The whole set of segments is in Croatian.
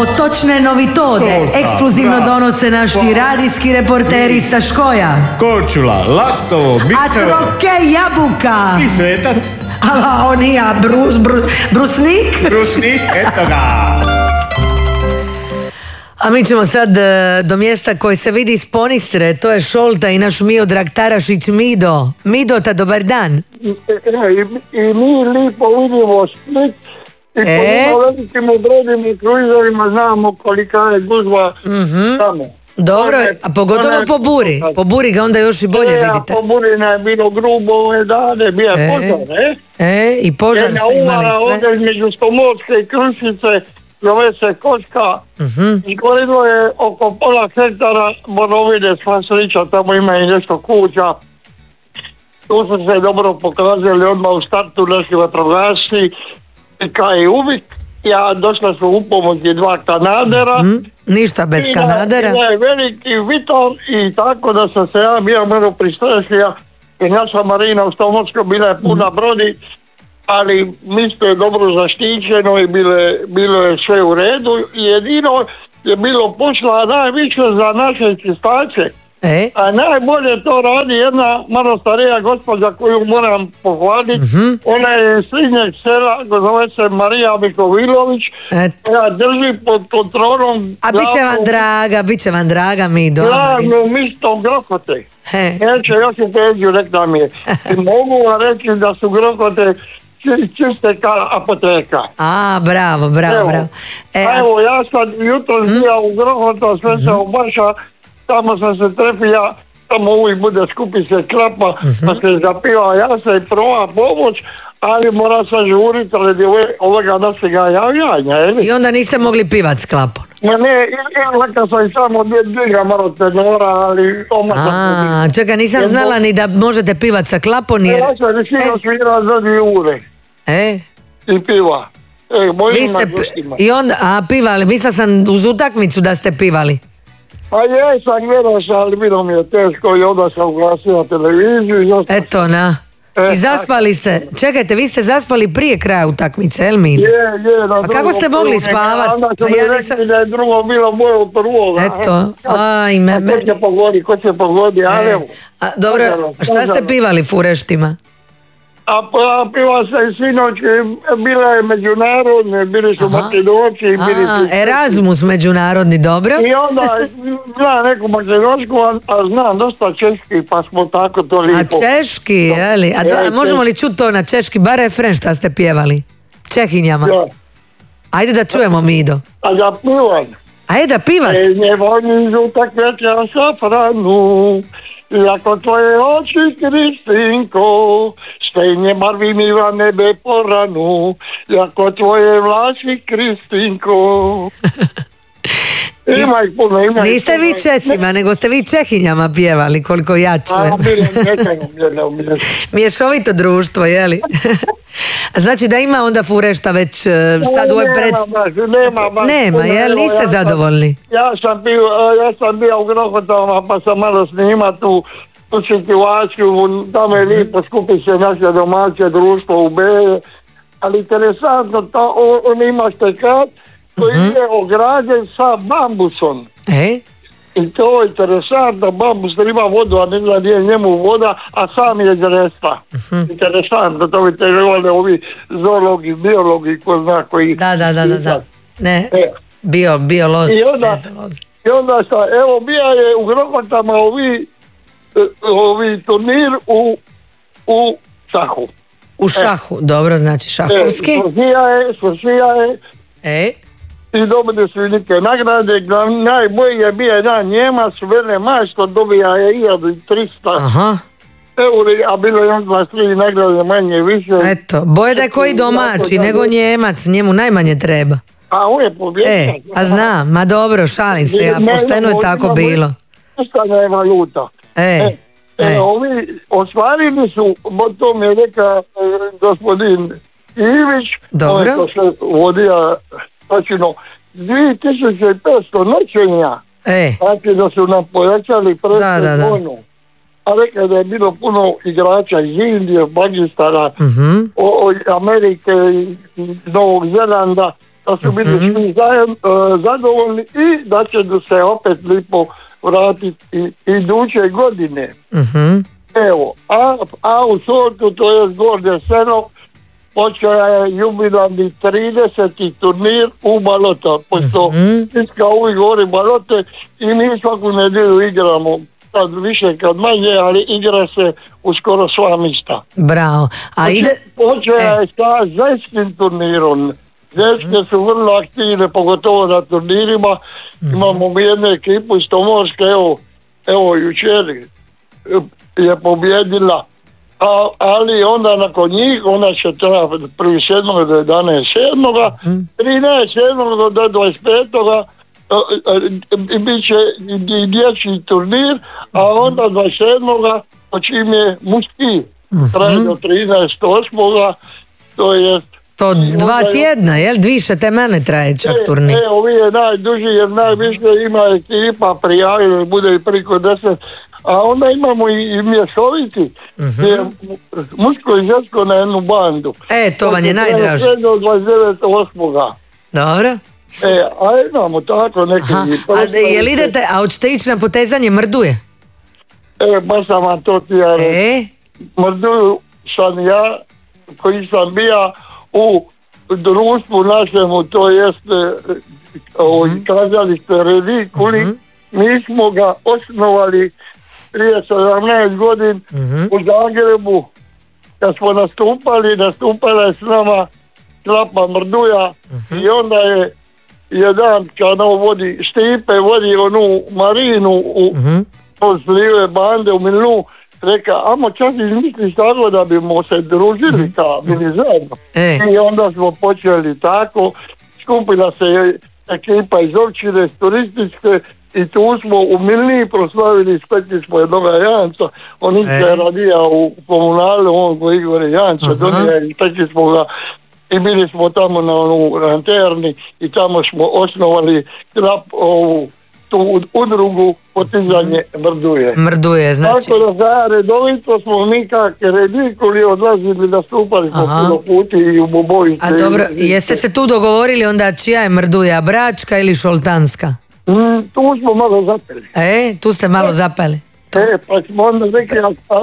Točne novitode ekskluzivno donose naši radijski reporteri sa Škoja, Korčula, Lastovo, a Bičevo Troke Jabuka i Svetac. A on i ja, Brusnik. Brusnik, eto ga. A mi ćemo sad do mjesta koje se vidi iz Ponistre, to je Šolta i naš Miodrag Tarašić. Midota, dobar dan. I mi lipo vidimo Split i po njima velikim obrodima i kruizerima znamo kolika je gužva tamo. Dobro, a pogotovo po buri ga onda još i bolje vidite. Po buri je bilo grubo ove dane, bio je požar, i požar ste imali sve. Ovdje između Stomorske i Krušice zove se Kočka i gorilo je oko pola hektara borovine sva sliča, tamo ima i nešto kuća. Tu su se dobro pokazali odmah u startu naši vatrogasci i kaj uvijek. Ja došla su u pomoć i 2 kanadera. Ništa bez kanadera. I veliki Viton i tako da sam se ja bio malo pristrašio i naša marina u Stomorskoj bila je puna brodi, ali misto je dobro zaštićeno i bilo je sve u redu. Jedino je bilo pošla najviše za naše čistače. A najbolje to radi jedna malo starija gospođa koju moram pohvaliti. Ona je iz srednjeg sela, zove se Marija Mikovilović. Koja drži pod kontrolom. A bit će vam draga mi doma. Glavno misto Grohote. Neće još u peđu, rekla mi je. I mogu vam reći da su Grohote čiste kao apoteka. Bravo. Evo, ja sam jutro bio u Grohotu, sve se obaša. Tamo sam se trefio, tamo uvijek bude skupi se klapa, pa se zapiva, ja se prva pomoć, ali mora se žuriti radi ovoga našega javljanja. I onda niste mogli pivat s klapom? Ne, laka sam i samo dviga malo tenora, ali... Čekaj, nisam znala ni da možete pivat sa klapom, jer... Ja sam rešio svira za 2 ure. I piva. I onda, pivali, mislila sam uz utakmicu da ste pivali. Pa jesam, gledao sam, ali bilo mi je teško i onda sam uglasio na televiziju. Eto, i zaspali ste. Čekajte, vi ste zaspali prije kraja utakmice, jel mi? Je. Pa kako ste mogli spavati? Onda sam rekli da je drugo bilo moje od prvoga. Eto, ko će pogodi, ali evo. Dobro, šta ste pivali fureštima? A piva se i sinoć, bila je međunarodne, bili su Makedonci. Erasmus međunarodni, dobro. I onda zna neku makedonsku, a znam dosta češki, pa smo tako to lijepo. A češki, jeli? A možemo li čuti to na češki, bar refren šta ste pjevali? Čehinjama. Ajde da čujemo, Mido. A da pivam. Ajde da pivat. Ne volim žutak večer safranu, jako tvoje oči, Kristinko, stejnje barvi miva nebe po ranu, jako tvoje vlasi, Kristinko. Ima ih puno. Niste vi Česima, nego ste vi Čehinjama pjevali, koliko ja čujem. Mješovito društvo, jeli? Znači da ima onda furešta već sad u ovoj Nema, jel? Niste zadovoljni? Ja sam bio u Grohotama, pa sam malo snima tu situaciju, tamo je lijepo, skupi se naše domaće društvo u Beje, ali interesantno, on ima štekat koji je ograđen sa bambusom. I to je interesantno, bambus ima vodu, a ne zna gdje je njemu voda, a sam je dresta. Interesantno, to bi trebali ovi zoologi, biologi, ko zna koji... Da. Ne, bioloz. I onda šta, evo bija je u Grohotama ovi turnir u šahu. U šahu, dobro, znači šahovski. Svršija je. I dobili su neke nagrade, najbolji je bio jedan Njemac, Vele Majstor, dobija je 1300 euri, a bilo je još 23 nagrade manje više. Eto, boje da je koji domaći, nego Njemac, njemu najmanje treba. A on je pobjeđen. A znam, ma dobro, šalim se ja, pošteno je tako bilo. Ustana je valuta. Ovi ostvarili su, to mi je rekao gospodin Ivić, on je to sve vodio, točno 2500 noćenja. Znači da su nam pojačali predstavljenu. A rekao da je bilo puno igrača iz Indije, Bagistana, Amerike, Novog Zelanda da su bili svi zadovoljni i da će se opet lipo vratiti iduće godine. Evo, a u sortu, to je Gornje Selo, počeo je jubilarni 30. turnir u balota, pošto Iska uvijek govori balote i mi svaku nedjelju igramo, kad više, kad manje, ali igra se u skoro sva mista. Bravo. Počeo je sa ženskim turnirom. Ženske su vrlo aktivne, pogotovo na turnirima. Imamo jednu ekipu iz Tomorske, evo jučer je pobjedila. Ali onda nakon njih, ona će trebati 1.7. do 11.7. 13.7. do 25. bit će i dječji turnir, a onda 27. počim je muški. Traje do 13.8. To je to 2 tjedna, jel? Više te mene traje čak turnir. Ovi je najduži jer najviše ima ekipa, prijavili, bude i priko 10. A onda imamo i mješoviti, muško i žensko na jednu bandu. To vam je najdraže. Do 29.8. Dobro. A imamo tako neke... Jel idete, a hoćete ići na potezanje Mrduje? Baš sam vam to ti ja reći. Mrduju sam ja, koji sam bio u društvu našemu, to jest kazalište Redikuli, mi smo ga osnovali prije 17 godina u Zagrebu. Kad smo nastupala je s nama Klapa Mrduja i onda je jedan kad vodi Stipe, vodi onu Marinu u slive bande u Milnu, reka, amo čas izmisliš tako da bimo se družili bili zajedno. I onda smo počeli tako, skupila se ekipa iz općine turističke i tu smo u Milni proslavili, spekli smo jednoga Janca, on je radija u komunalu, on koji Igor Janca, donije i spekli smo ga i bili smo tamo na lanterni i tamo smo osnovali tu udrugu potizanje Mrduje. Mrduje, znači. Tako da za redovito smo mi kak Redikuli odlazili da stupali po puno puti i u Bobovice. A dobro, jeste se tu dogovorili onda čija je Mrduja, Bračka ili Šoltanska? Tu smo malo zapeli. Tu ste malo zapeli. Pa smo onda rekli,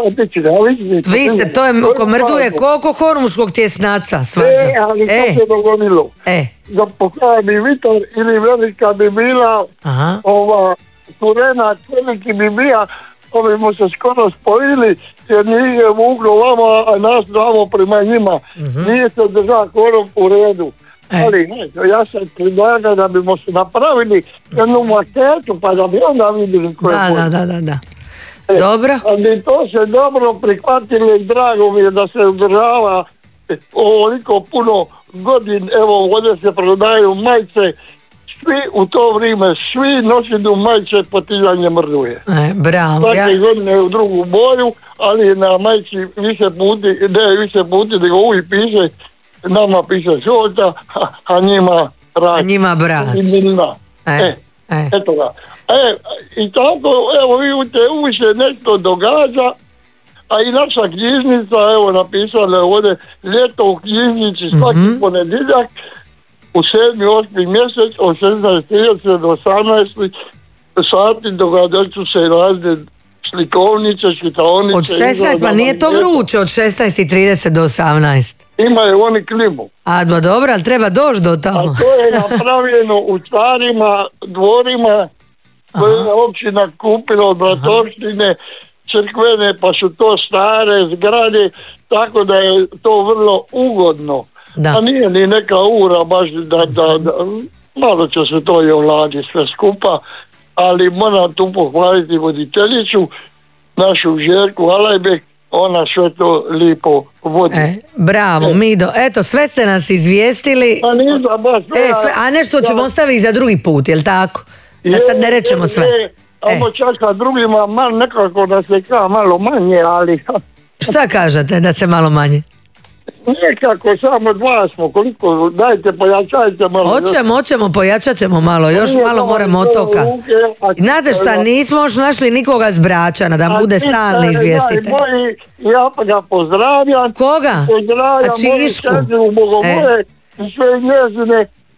vi ste, to je ko Mrduje, koliko hormuškog tjesnaca svađa. Ali to se dogodilo. Da pokaja bi Vitor ili velika bi bila Turena, veliki bi bija, ovi mu se skoro spojili, jer nije je vuglo vama, a nas damo prema njima. Nije se držao korom u redu. Ali ja sam predlagao da bimo se napravili jednu maketu, pa da bi onda vidjeli koje je. Da. Dobro. Ali to se dobro prihvatilo i drago mi je da se održava ovoliko puno godin. Evo, ovdje se prodaju majice, svi u to vrijeme, svi nosili majice potizanje Mrduje. Bravo. Svake godine u drugu boju, ali na majici više puti, nego uvijek piše, nama piše Žolta, a njima Brač. A njima Brač. Eto ga. I tako, evo vidite, uvijek se nešto događa, a i naša knjižnica, evo napisala je ovdje, ljeto u knjižnici svaki ponedjeljak, u 7. 8. mjesec, od 16.30 do 18. sati događat ću se razne slikovnice, čitaonice. Od 16, pa nije to vruće, od 16.30 do 18. Imaju oni klimu. A dobro, ali treba doći do tamo. A to je napravljeno u starima dvorima koje je općina kupila od bratovštine crkvene, pa su to stare zgrade, tako da je to vrlo ugodno. A nije ni neka ura baš da malo će se to i ovladiti sve skupa, ali moram tu pohvaliti voditeljicu, našu Željku Alajbek, ona sve to lijepo vodi. Bravo, Mido. Eto, sve ste nas izvijestili. Pa nisam baš a nešto ćemo ostaviti za drugi put, jel tako? Da sad ne rečemo sve. Amo čak sa drugima nekako da se malo manje, ali... Šta kažete da se malo manje? Nekako samo dva smo, koliko, dajte pojačajte malo. Hoćemo, pojačat ćemo malo, još malo moramo od toga. Znate šta, nismo još našli nikoga s Bračana, da bude stalni izvjestitelj. Ja pa ga pozdravljam. Koga? Pozdravljam moju šeđu u Bogomore i sve njezine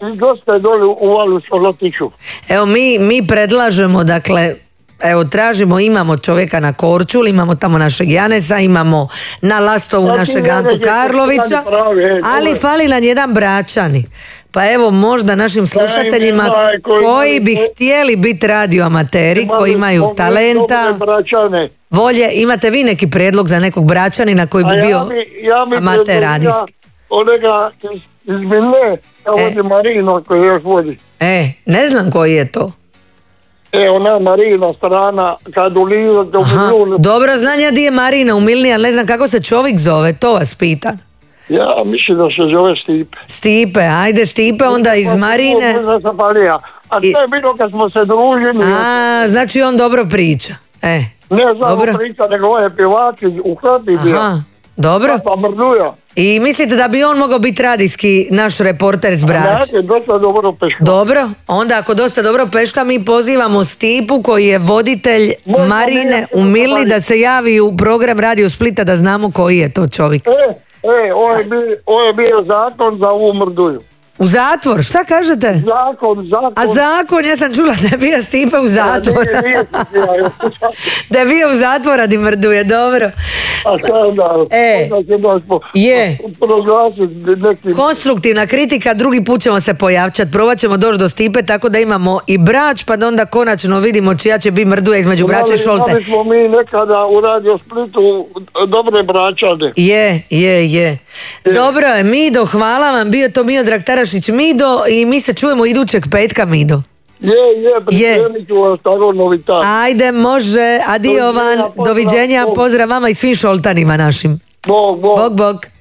dosta je doli u Valu Solotiću. Evo mi predlažemo, dakle, evo tražimo, imamo čovjeka na Korčuli, imamo tamo našeg Janeza, imamo na Lastovu našeg Antu Karlovića, ali fali nam jedan Bračani. Pa evo možda našim slušateljima koji bi htjeli biti radioamateri, koji imaju talenta, volje, imate vi neki prijedlog za nekog Bračanina koji bi bio amater radijski? Olega iz Milne, vodi Marino koji još vodi. Ne znam koji je to. Ona Marina strana, kad uliza do Milijuna. Dobro znanja di je Marina u Milni, ali ne znam kako se čovjek zove, to vas pitam. Ja mislim da se zove Stipe. Stipe, ajde Stipe, onda iz Marine. A to je bilo kad smo se družili. Znači on dobro priča. Ne znam priča, nego ovo je pjevač u Hrati bio. Dobro. I mislite da bi on mogao biti radijski naš reporter s Brač? Dosta dobro peška. Dobro, onda ako dosta dobro peška, mi pozivamo Stipu koji je voditelj Marine u Milni da se javi u program Radio Splita da znamo koji je to čovjek. Ovo je bio zakon za ovu Mrduju. U zatvor, šta kažete? Zakon. A zakon, ja sam čula da je bio Stipe u zatvor. Da je bio u zatvor radi Mrduje, dobro. A sada, je. Konstruktivna kritika, drugi put ćemo se pojavčati, probat ćemo doći do Stipe, tako da imamo i Brač, pa da onda konačno vidimo čija će biti Mrduja između Brača i Šolte. Znali smo mi nekada u Radio Splitu dobre Bračane. Je. Dobro je, Mido, hvala vam, bio to Miodrag Tarašić Mido i mi se čujemo idućeg petka, Mido. Pripremit ću vas tako novitar. Ajde, može, adiovan, doviđenja, pozdrav vama i svim Šoltanima našim. Bog. Bog.